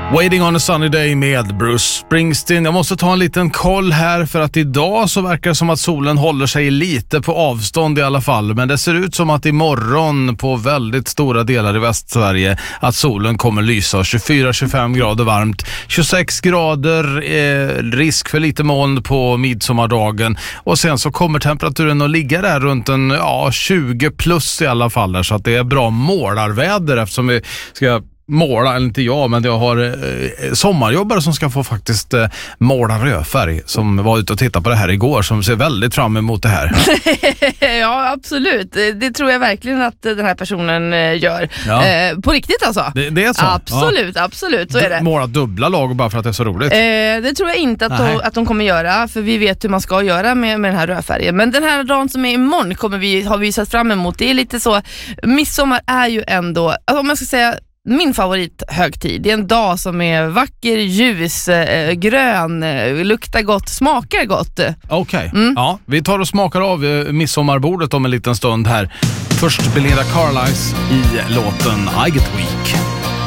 Waiting on a sunny day med Bruce Springsteen. Jag måste ta en liten koll här för att idag så verkar det som att solen håller sig lite på avstånd i alla fall. Men det ser ut som att imorgon på väldigt stora delar i Västsverige att solen kommer lysa. 24-25 grader varmt, 26 grader, risk för lite moln på midsommardagen. Och sen så kommer temperaturen att ligga där runt en 20 plus i alla fall. Där, så att det är bra målarväder eftersom vi ska måla, eller inte jag, men jag har sommarjobbare som ska få faktiskt måla rödfärg som var ute och tittade på det här igår, som ser väldigt fram emot det här. Ja, absolut. Det tror jag verkligen att den här personen gör. Ja. På riktigt alltså. Det är så? Absolut, absolut. Så är det. Måla dubbla lag bara för att det är så roligt? Det tror jag inte att de kommer göra, för vi vet hur man ska göra med den här rödfärgen. Men den här dagen som är imorgon har vi sett fram emot. Det är lite så, midsommar är ju ändå, alltså om jag ska säga, min favorithögtid. Det är en dag som är vacker, ljus, grön, luktar gott, smakar gott. Okej. Ja, vi tar och smakar av midsommarbordet om en liten stund här. Först Belinda Carlisle i låten I Get Weak.